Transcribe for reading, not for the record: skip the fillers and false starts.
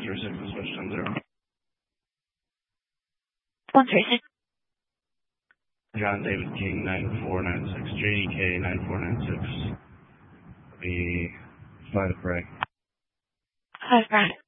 136 is switched on 0. 136. John David King 9496. JDK 9496. Be 5 right. 5 right.